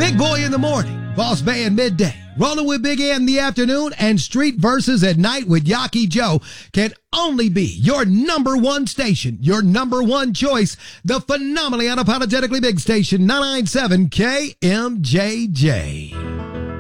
Big Boy in the morning, Boss Band midday, Rolling with Big A in the afternoon, and Street Verses at night with Yaki Joe can only be your number one station, your number one choice, the phenomenally unapologetically big station, 997 KMJJ.